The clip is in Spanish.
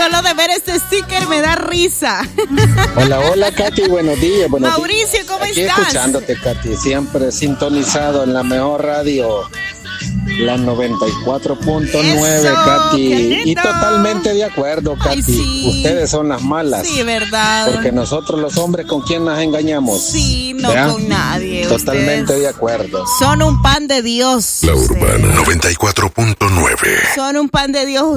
Solo de ver este sticker me da risa. Hola, hola, Katy, buenos días. Mauricio, ¿cómo Aquí estás? escuchándote, Katy, siempre sintonizado en la mejor radio, la 94.9, Katy. Y totalmente de acuerdo, Katy. Ay, sí. Ustedes son las malas. Sí, verdad. Porque nosotros los hombres, ¿con quién nos engañamos? Sí, no ¿verdad? con nadie. Totalmente Ustedes de acuerdo. son un pan de Dios. La Urbana 94.9. Son un pan de Dios.